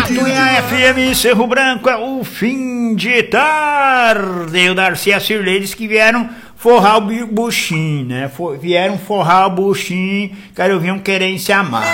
Tatuinha FM Cerro Branco é o fim de tarde. E o Darcy e a Cirlei disse que vieram forrar o buchinho, né? Vieram forrar o buchinho, quero ver um querem se amar.